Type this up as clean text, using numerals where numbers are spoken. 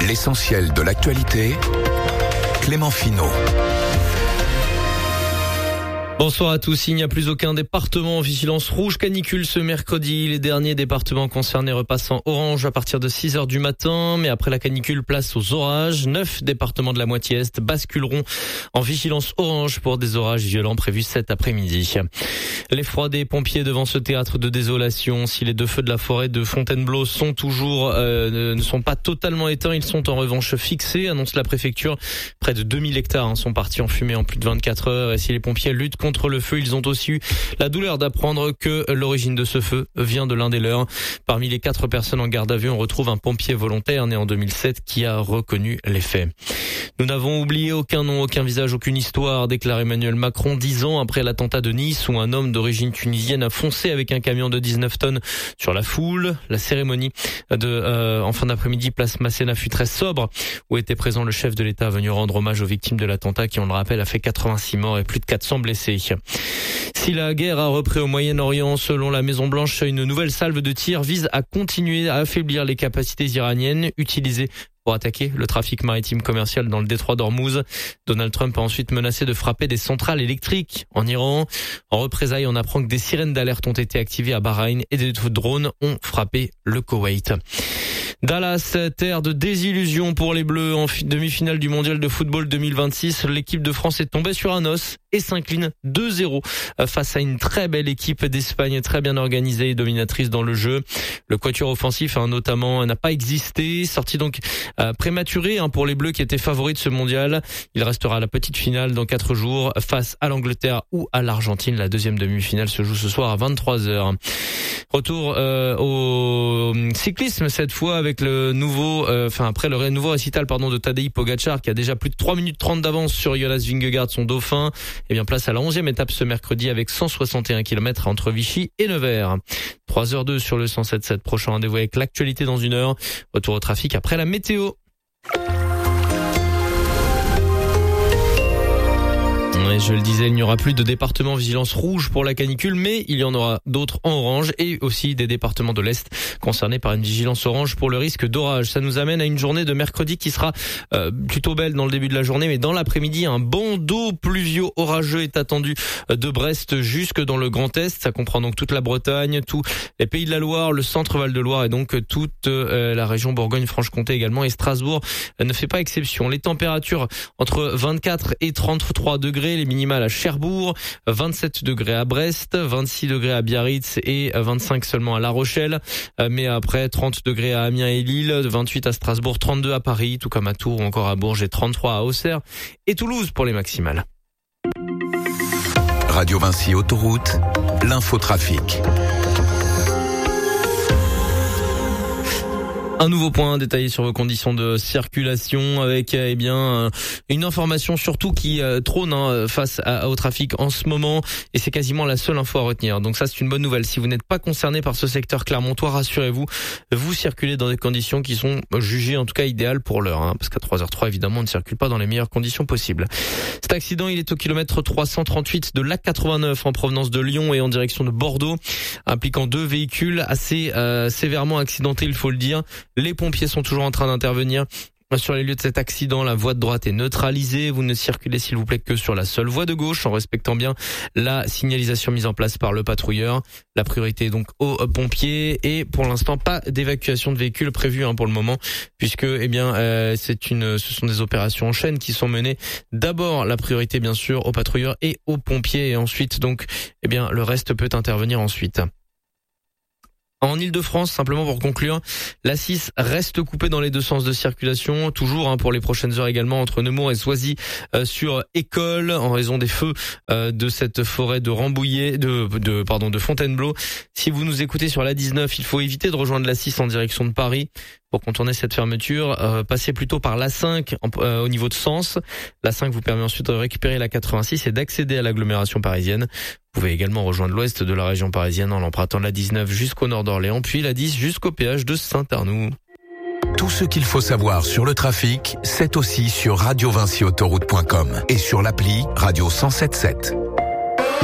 L'essentiel de l'actualité, Clément Finot. Bonsoir à tous. Il n'y a plus aucun département en vigilance rouge canicule ce mercredi. Les derniers départements concernés repassent en orange à partir de 6h du matin. Mais après la canicule, place aux orages. 9 départements de la moitié est basculeront en vigilance orange pour des orages violents prévus cet après-midi. L'effroi des pompiers devant ce théâtre de désolation. Si les deux feux de la forêt de Fontainebleau sont toujours, ne sont pas totalement éteints, ils sont en revanche fixés, annonce la préfecture. Près de 2000 hectares sont partis en fumée en plus de 24 heures. Et si les pompiers luttent contre le feu, ils ont aussi eu la douleur d'apprendre que l'origine de ce feu vient de l'un des leurs. Parmi les 4 personnes en garde à vue, on retrouve un pompier volontaire né en 2007 qui a reconnu les faits. Nous n'avons oublié aucun nom, aucun visage, aucune histoire, déclare Emmanuel Macron 10 ans après l'attentat de Nice où un homme d'origine tunisienne a foncé avec un camion de 19 tonnes sur la foule. La cérémonie en fin d'après-midi, place Masséna fut très sobre où était présent le chef de l'État venu rendre hommage aux victimes de l'attentat qui, on le rappelle, a fait 86 morts et plus de 400 blessés. Si la guerre a repris au Moyen-Orient, selon la Maison-Blanche, une nouvelle salve de tirs vise à continuer à affaiblir les capacités iraniennes utilisées pour attaquer le trafic maritime commercial dans le détroit d'Ormuz. Donald Trump a ensuite menacé de frapper des centrales électriques en Iran. En représailles, on apprend que des sirènes d'alerte ont été activées à Bahreïn et des drones ont frappé le Koweït. Dallas, terre de désillusion pour les Bleus en demi-finale du mondial de football 2026. L'équipe de France est tombée sur un os et s'incline 2-0 face à une très belle équipe d'Espagne, très bien organisée et dominatrice dans le jeu. Le quatuor offensif notamment n'a pas existé, sorti donc prématuré pour les Bleus qui étaient favoris de ce mondial. Il restera à la petite finale dans 4 jours face à l'Angleterre ou à l'Argentine. La deuxième demi-finale se joue ce soir à 23h. Retour au cyclisme cette fois avec le nouveau, après le nouveau récital de Tadej Pogačar qui a déjà plus de 3 minutes 30 d'avance sur Jonas Vingegaard, son dauphin. Et bien place à la 11e étape ce mercredi avec 161 km entre Vichy et Nevers. 3h02 sur le 107.7. Prochain rendez-vous avec l'actualité dans 1 heure. Retour au trafic après la météo. Et je le disais, il n'y aura plus de département vigilance rouge pour la canicule, mais il y en aura d'autres en orange et aussi des départements de l'Est concernés par une vigilance orange pour le risque d'orage. Ça nous amène à une journée de mercredi qui sera plutôt belle dans le début de la journée, mais dans l'après-midi, un bandeau pluvio-orageux est attendu de Brest jusque dans le Grand Est. Ça comprend donc toute la Bretagne, tous les Pays de la Loire, le centre Val-de-Loire et donc toute la région Bourgogne-Franche-Comté également. Et Strasbourg ne fait pas exception. Les températures entre 24 et 33 degrés, les minimales à Cherbourg, 27 degrés à Brest, 26 degrés à Biarritz et 25 seulement à La Rochelle. Mais après 30 degrés à Amiens et Lille, 28 à Strasbourg, 32 à Paris, tout comme à Tours ou encore à Bourges et 33 à Auxerre et Toulouse pour les maximales. Radio Vinci Autoroute, l'infotrafic. Un nouveau point détaillé sur vos conditions de circulation avec une information surtout qui trône face au trafic en ce moment et c'est quasiment la seule info à retenir. Donc ça c'est une bonne nouvelle. Si vous n'êtes pas concerné par ce secteur clermontois, rassurez-vous, vous circulez dans des conditions qui sont jugées en tout cas idéales pour l'heure parce qu'à 3h03 évidemment on ne circule pas dans les meilleures conditions possibles. Cet accident il est au kilomètre 338 de l'A89 en provenance de Lyon et en direction de Bordeaux, impliquant 2 véhicules assez sévèrement accidentés, il faut le dire. Les pompiers sont toujours en train d'intervenir sur les lieux de cet accident. La voie de droite est neutralisée. Vous ne circulez s'il vous plaît que sur la seule voie de gauche en respectant bien la signalisation mise en place par le patrouilleur. La priorité est donc aux pompiers et pour l'instant pas d'évacuation de véhicules prévue pour le moment puisque ce sont des opérations en chaîne qui sont menées. D'abord la priorité bien sûr aux patrouilleurs et aux pompiers et ensuite donc le reste peut intervenir ensuite. En Ile-de-France, simplement pour conclure, l'A6 reste coupée dans les 2 sens de circulation, toujours pour les prochaines heures également entre Nemours et Soisy sur École en raison des feux de cette forêt de Rambouillet, de Fontainebleau. Si vous nous écoutez sur l'A19, il faut éviter de rejoindre l'A6 en direction de Paris. Pour contourner cette fermeture, passez plutôt par l'A5 au niveau de Sens. L'A5 vous permet ensuite de récupérer la 86 et d'accéder à l'agglomération parisienne. Vous pouvez également rejoindre l'ouest de la région parisienne en empruntant la 19 jusqu'au nord d'Orléans, puis la 10 jusqu'au péage de Saint-Arnoux. Tout ce qu'il faut savoir sur le trafic, c'est aussi sur radiovinciautoroute.com et sur l'appli Radio 107.7.